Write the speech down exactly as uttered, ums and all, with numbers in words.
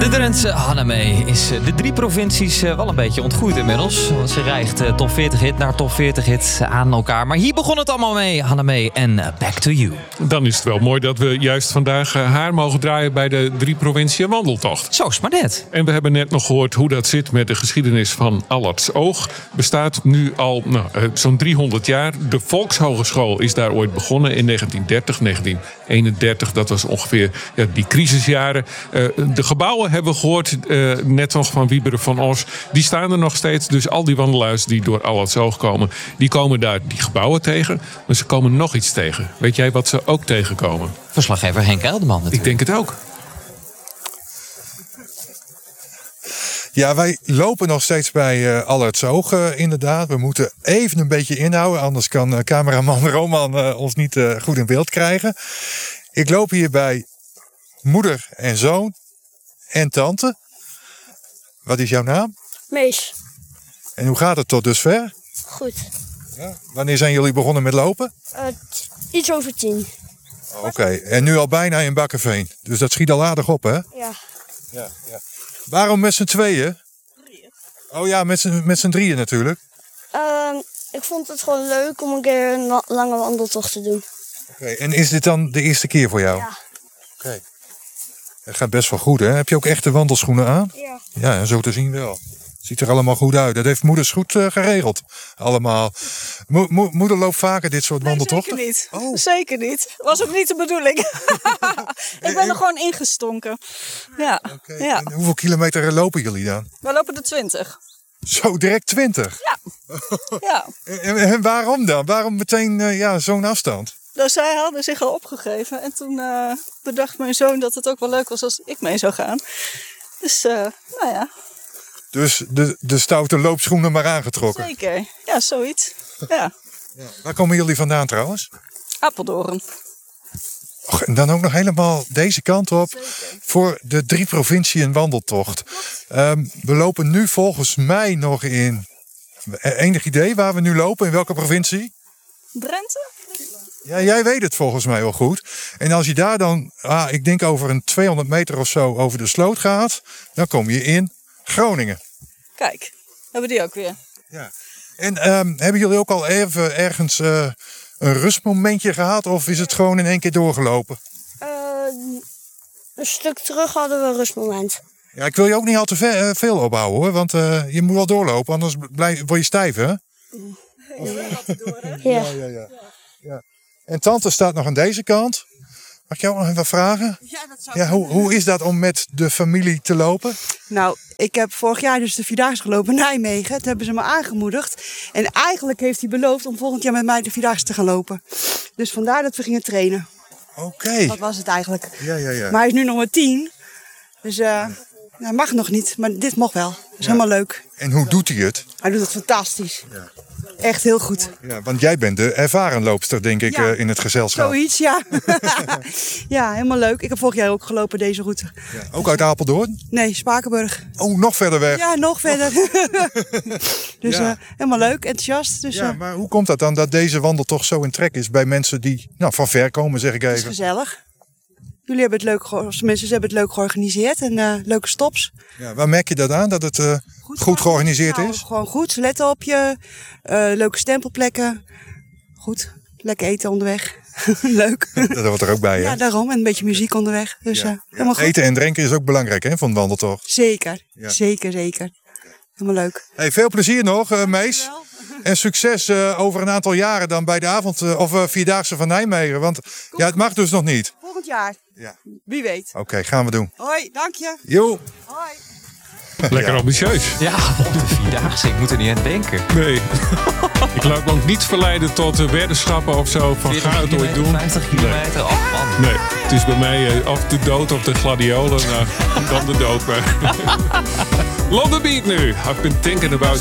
De Drentse Hanneme is de drie provincies wel een beetje ontgroeid inmiddels. Want ze rijgt top veertig hit naar top veertig hit aan elkaar. Maar hier begon het allemaal mee, Hanneme en Back to You. Dan is het wel mooi dat we juist vandaag haar mogen draaien bij de drie provinciën wandeltocht. Zo is maar net. En we hebben net nog gehoord hoe dat zit met de geschiedenis van Allertsoog. Bestaat nu al nou, zo'n driehonderd jaar. De Volkshogeschool is daar ooit begonnen in negentien dertig, negentien eenendertig. Dat was ongeveer ja, die crisisjaren. Uh, de gebouwen hebben we gehoord, uh, net nog van Wieberen van Os. Die staan er nog steeds. Dus al die wandelaars die door Allertsoog komen, die komen daar die gebouwen tegen. Maar ze komen nog iets tegen. Weet jij wat ze ook tegenkomen? Verslaggever Henk Elderman natuurlijk. Ik denk het ook. Ja, wij lopen nog steeds bij uh, Allertsoog uh, inderdaad. We moeten even een beetje inhouden, anders kan uh, cameraman Roman uh, ons niet uh, goed in beeld krijgen. Ik loop hier bij moeder en zoon en tante. Wat is jouw naam? Mees. En hoe gaat het tot dusver? Goed. Ja. Wanneer zijn jullie begonnen met lopen? Uh, iets over tien. Oké, okay. En nu al bijna in Bakkeveen. Dus dat schiet al aardig op, hè? Ja. Ja, ja. Waarom met z'n tweeën? Drieën. Oh ja, met z'n, met z'n drieën natuurlijk. Uh, ik vond het gewoon leuk om een keer een wa- lange wandeltocht te doen. Oké, okay. En is dit dan de eerste keer voor jou? Ja. Oké. Okay. Het gaat best wel goed, hè? Heb je ook echte wandelschoenen aan? Ja. Ja, zo te zien wel. Ziet er allemaal goed uit. Dat heeft moeders goed uh, geregeld. Allemaal. Mo- mo- moeder loopt vaker dit soort nee, wandeltochten? Zeker niet. Oh. Zeker niet. Was ook niet de bedoeling. Ik ben er gewoon ingestonken. Ja. Okay. Ja. En hoeveel kilometer lopen jullie dan? We lopen de twintig. Zo, direct twintig? Ja. Ja. En, en waarom dan? Waarom meteen uh, ja, zo'n afstand? Dus zij hadden zich al opgegeven. En toen uh, bedacht mijn zoon dat het ook wel leuk was als ik mee zou gaan. Dus, uh, nou ja. Dus de, de stoute loopschoenen maar aangetrokken? Zeker. Ja, zoiets. Ja. Ja. Waar komen jullie vandaan trouwens? Apeldoorn. Och, en dan ook nog helemaal deze kant op. Zeker. Voor de drie provinciën wandeltocht. Um, we lopen nu volgens mij nog in... Enig idee waar we nu lopen? In welke provincie? Drenthe? Ja, jij weet het volgens mij wel goed. En als je daar dan, ah, ik denk over een tweehonderd meter of zo over de sloot gaat, dan kom je in Groningen. Kijk, hebben die ook weer. Ja. En um, hebben jullie ook al even ergens uh, een rustmomentje gehad? Of is het gewoon in één keer doorgelopen? Uh, een stuk terug hadden we een rustmoment. Ja, ik wil je ook niet al te ve- uh, veel ophouden hoor. Want uh, je moet wel doorlopen, anders blijf, word je stijf hè? Mm. Door, hè? Ja. Ja, ja, ja. Ja. En tante staat nog aan deze kant. Mag ik jou nog even vragen? Ja, dat zou Ja, hoe, hoe is dat om met de familie te lopen? Nou, ik heb vorig jaar dus de Vierdaagse gelopen in Nijmegen. Dat hebben ze me aangemoedigd. En eigenlijk heeft hij beloofd om volgend jaar met mij de Vierdaagse te gaan lopen. Dus vandaar dat we gingen trainen. Oké. Okay. Dat was het eigenlijk. Ja, ja, ja. Maar hij is nu nog maar tien. Dus uh, hij mag nog niet. Maar dit mag wel. Dat is ja. helemaal leuk. En hoe doet hij het? Hij doet het fantastisch. Ja. Echt heel goed. Ja, want jij bent de ervaren loopster, denk ik, Ja. uh, in het gezelschap. Zoiets, ja. Ja, helemaal leuk. Ik heb vorig jaar ook gelopen deze route. Ja. Ook uit Apeldoorn? Nee, Spakenburg. Oh, nog verder weg. Ja, nog verder. Dus Ja. uh, helemaal leuk, enthousiast. Dus, Ja, uh, maar hoe komt dat dan dat deze wandeltocht zo in trek is bij mensen die nou, van ver komen, zeg ik het is even? gezellig. Jullie hebben het leuk, ge- of tenminste, ze hebben het leuk georganiseerd en uh, leuke stops. Ja, waar merk je dat aan, dat het uh, goed, goed georganiseerd Nou, is? Gewoon goed, ze letten op je. Uh, leuke stempelplekken. Goed, lekker eten onderweg. Leuk. Dat hoort er ook bij, hè? Ja, daarom. En een beetje muziek onderweg. Dus Ja. uh, helemaal goed. Eten en drinken is ook belangrijk, hè, van de wandeltocht. Zeker, Ja. zeker, zeker. Helemaal leuk. Hey, veel plezier nog, uh, Mees. En succes uh, over een aantal jaren dan bij de avond uh, of uh, Vierdaagse van Nijmegen. Want ja, het mag dus nog niet. Volgend jaar. Ja. Wie weet. Oké, okay, gaan we doen. Hoi, dank je. Jo. Hoi. Lekker Ja. ambitieus. Ja, op de Vierdaagse. Ik moet er niet aan denken. Nee. Ik laat me ook niet verleiden tot uh, weddenschappen of zo. Van ga het ooit doen. vijftig kilometer. Oh man. Nee, het is bij mij uh, of de dood of de gladiolen. Nou, dan de dood maar. London Beat nu. I've been thinking about